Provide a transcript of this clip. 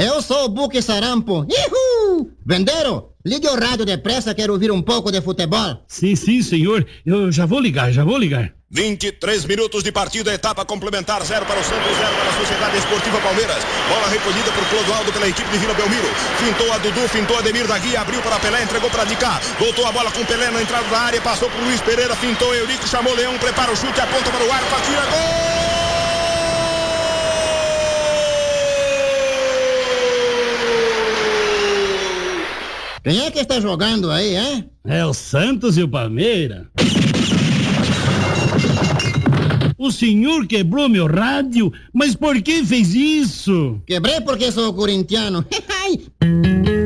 Eu sou o Buque Sarampo. Ihu! Vendeiro, ligue o rádio depressa, quero ouvir um pouco de futebol. Sim, senhor. Eu já vou ligar. 23 minutos de partida, etapa complementar, 0 para o Santos, 0 para a Sociedade Esportiva Palmeiras. Bola recolhida por Clodoaldo pela equipe de Vila Belmiro. Fintou a Dudu, fintou a Ademir da Guia, abriu para Pelé, entregou para Dicá. Voltou a bola com Pelé na entrada da área, passou por Luiz Pereira, fintou Eurico, chamou Leão, prepara o chute, aponta para o ar, atira, gol! Quem é que está jogando aí, hein? É o Santos e o Palmeiras. O senhor quebrou meu rádio, mas por que fez isso? Quebrei porque sou corintiano.